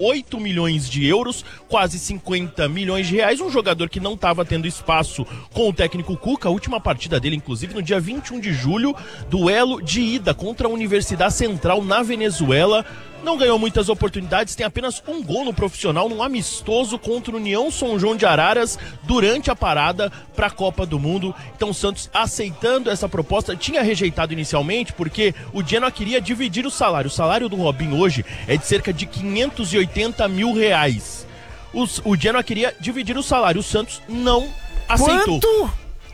8 milhões de euros, quase 50 milhões de reais. Um jogador que não estava tendo espaço com o técnico Cuca. A última partida dele, inclusive, no dia 21 de julho, duelo de ida contra a Universidade Central na Venezuela. Não ganhou muitas oportunidades, tem apenas um gol no profissional, num amistoso contra o União São João de Araras durante a parada para a Copa do Mundo. Então o Santos aceitando essa proposta, tinha rejeitado inicialmente porque o Genoa queria dividir o salário. O salário do Robinho hoje é de cerca de 580 mil reais. O Genoa queria dividir o salário, o Santos não aceitou. Quanto?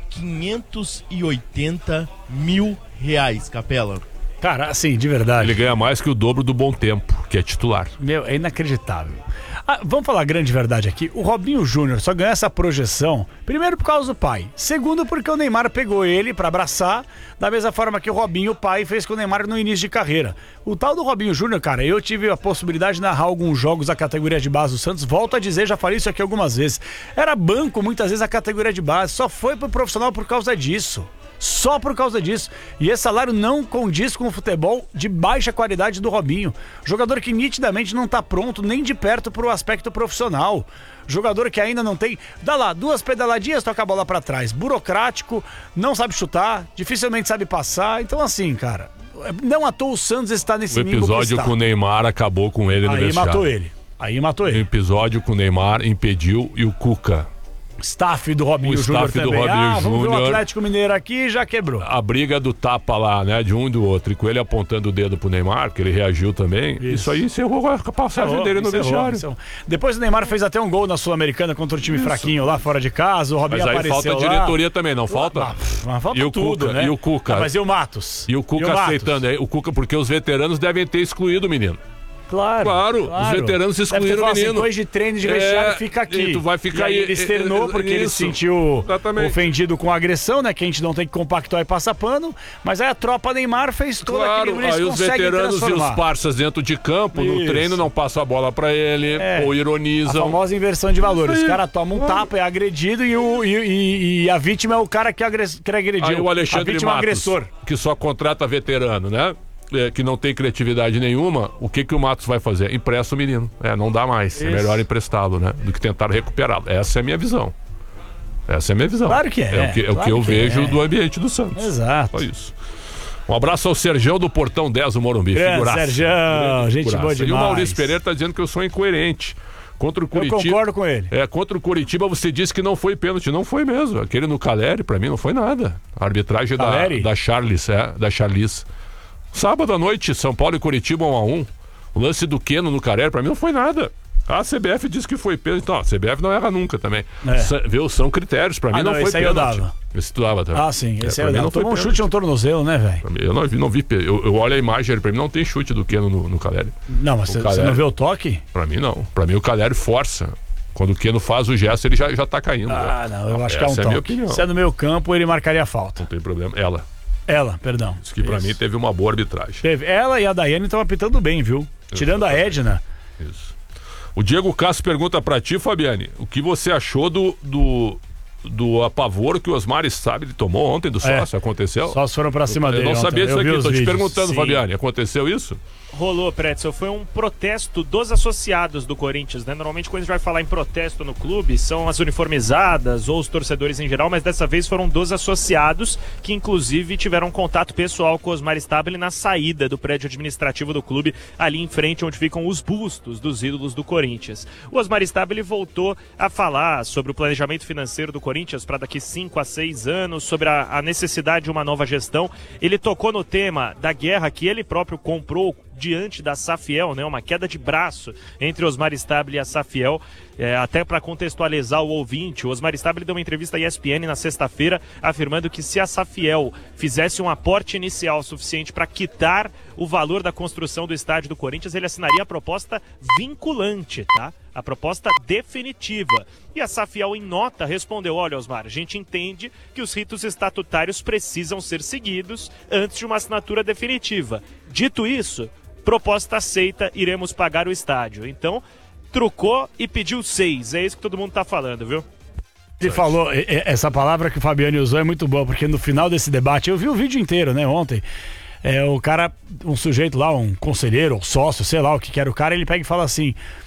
580 mil reais, Capela. Cara, assim, de verdade. Ele ganha mais que o dobro do Bom Tempo, que é titular. Meu, é inacreditável. Vamos falar a grande verdade aqui. O Robinho Júnior só ganha essa projeção, primeiro por causa do pai. Segundo, porque o Neymar pegou ele pra abraçar, da mesma forma que o Robinho, o pai, fez com o Neymar no início de carreira. O tal do Robinho Júnior, cara, eu tive a possibilidade de narrar alguns jogos da categoria de base do Santos. Volto a dizer, já falei isso aqui algumas vezes. Era banco, muitas vezes, a categoria de base. Só foi pro profissional por causa disso. Só por causa disso. E esse salário não condiz com o futebol de baixa qualidade do Robinho. Jogador que nitidamente não tá pronto nem de perto pro aspecto profissional. Jogador que ainda não tem... Dá lá, 2 pedaladinhas, toca a bola pra trás. Burocrático, não sabe chutar, dificilmente sabe passar. Então assim, cara, não à toa o Santos está nesse nível. O episódio com o Neymar acabou com ele no vestiário. Aí matou ele. O episódio com o Neymar impediu e o Cuca... Staff do Robinho Júnior também. Vamos ver o Atlético Mineiro aqui, já quebrou. A briga do tapa lá, né, de um e do outro, e com ele apontando o dedo pro Neymar, que ele reagiu também. Isso aí encerrou a passagem dele no vestiário. Depois o Neymar fez até um gol na Sul-Americana contra o time fraquinho lá fora de casa. O Robinho apareceu lá. Mas aí falta diretoria também, não falta? Mas falta e tudo, Cuca, né? E o Cuca. Mas e o Matos? E o Cuca aceitando. O Cuca, porque os veteranos devem ter excluído o menino. Claro. Os veteranos excluíram o menino. Depois de treino de vestiário, fica aqui. E tu vai ficar aí. Ele externou porque ele se sentiu ofendido com a agressão, né? Que a gente não tem que compactuar e passar pano. Mas aí a tropa Neymar fez todo aquele eles aí os veteranos e os parças dentro de campo, no treino, não passam a bola pra ele, ou ironizam. A famosa inversão de valores. Os caras tomam um tapa, é agredido e a vítima é o cara que agrediu. Aí o Alexandre Matos, agressor. Que só contrata veterano, né? Que não tem criatividade nenhuma, o que o Matos vai fazer? Empresta o menino. Não dá mais. Isso. É melhor emprestá-lo, né? Do que tentar recuperá-lo. Essa é a minha visão. Claro que é. É o que eu vejo do ambiente do Santos. Exato. Só isso. Um abraço ao Sergião do Portão 10 do Morumbi. Sergião, gente boa demais. E o Maurício Pereira tá dizendo que eu sou incoerente. Contra o Curitiba, eu concordo com ele. Contra o Curitiba você disse que não foi pênalti. Não foi mesmo. Aquele no Caleri, pra mim, não foi nada. A arbitragem da Charles, da Charlize. Sábado à noite, São Paulo e Curitiba 1-1. O lance do Keno no Carrera, pra mim não foi nada. A CBF disse que foi pênalti. Então, a CBF não erra nunca também. São critérios, pra mim não foi pênalti. Esse tu dava também. Sim, esse aí eu dava. Tomou um chute no tornozelo, né, velho? Eu não vi. Eu olho a imagem, pra mim não tem chute do Keno no Caleri. Não, mas você não vê o toque? Pra mim não. Pra mim o Caleri força. Quando o Keno faz o gesto, ele já tá caindo. Não, eu acho que é um toque. Se é no meio campo, ele marcaria falta. Não tem problema. Ela, perdão. Diz que pra mim teve uma boa arbitragem. Ela e a Daiane estão apitando bem, viu? Tirando a Edna. Isso. O Diego Castro pergunta pra ti, Fabiane, o que você achou do apavoro que o Osmar Stabile tomou ontem do sócio? Aconteceu? Só foram pra cima dele. Eu não sabia disso aqui, tô te perguntando, Sim. Fabiane, aconteceu isso? Rolou, Pretzel, foi um protesto dos associados do Corinthians, né? Normalmente quando a gente vai falar em protesto no clube, são as uniformizadas ou os torcedores em geral, mas dessa vez foram dos associados que inclusive tiveram contato pessoal com o Osmar Stabile na saída do prédio administrativo do clube, ali em frente onde ficam os bustos dos ídolos do Corinthians. O Osmar Stabile voltou a falar sobre o planejamento financeiro do Corinthians para daqui 5 a 6 anos, sobre a necessidade de uma nova gestão. Ele tocou no tema da guerra que ele próprio comprou diante da Safiel, né? Uma queda de braço entre Osmar Stabile e a Safiel. Até para contextualizar o ouvinte, o Osmar Stabile deu uma entrevista à ESPN na sexta-feira afirmando que se a Safiel fizesse um aporte inicial suficiente para quitar o valor da construção do estádio do Corinthians, ele assinaria a proposta vinculante, tá? A proposta definitiva. E a Safiel, em nota, respondeu: olha, Osmar, a gente entende que os ritos estatutários precisam ser seguidos antes de uma assinatura definitiva. Dito isso, proposta aceita, iremos pagar o estádio. Então, trucou e pediu 6. É isso que todo mundo tá falando, viu? Ele falou, essa palavra que o Fabiane usou é muito boa, porque no final desse debate, eu vi o vídeo inteiro, né, ontem. O cara, um sujeito lá, um conselheiro ou sócio, sei lá o que era o cara, ele pega e fala assim: